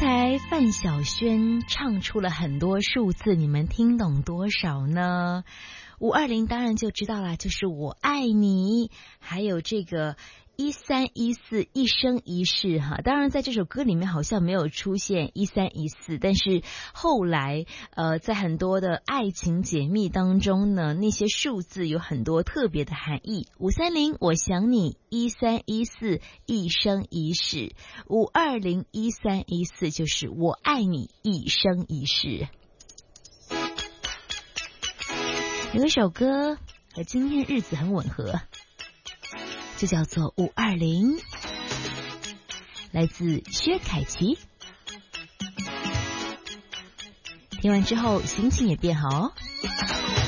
才范晓萱唱出了很多数字，你们听懂多少呢？520当然就知道啦，就是我爱你，还有这个1314一生一世哈。当然在这首歌里面好像没有出现1314，但是后来在很多的爱情解密当中呢，那些数字有很多特别的含义。530我想你，1314一生一世，5201314就是我爱你一生一世。有一首歌和今天日子很吻合，就叫做520，来自薛凯琪。听完之后心情也变好哦。